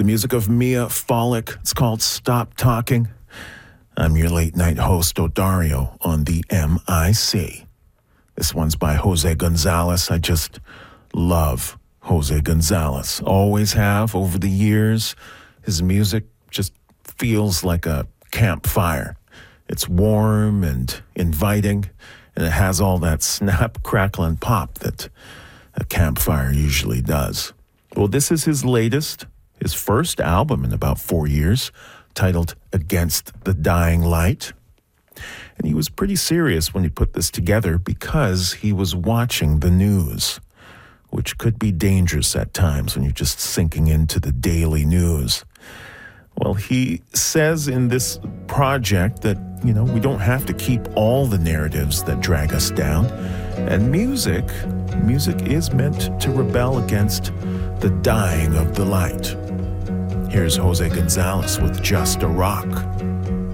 music of Mia Folick. It's called Stop Talking. I'm your late night host, Odario, on the MIC. This one's by Jose Gonzalez. I just love Jose Gonzalez. Always have over the years. His music just feels like a campfire. It's warm and inviting, and it has all that snap, crackle, and pop that a campfire usually does. Well, this is his latest, his first album in about 4 years, titled Against the Dying Light. And he was pretty serious when he put this together because he was watching the news, which could be dangerous at times when you're just sinking into the daily news. Well, he says in this project that, we don't have to keep all the narratives that drag us down. And music is meant to rebel against the dying of the light. Here's Jose Gonzalez with Just a Rock.